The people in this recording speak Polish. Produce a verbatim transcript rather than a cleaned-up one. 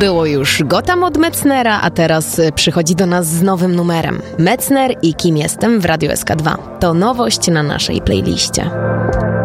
Było już Gotham od Metznera, a teraz przychodzi do nas z nowym numerem. Metzner i Kim jestem w Radiu S K dwa. To nowość na naszej playliście.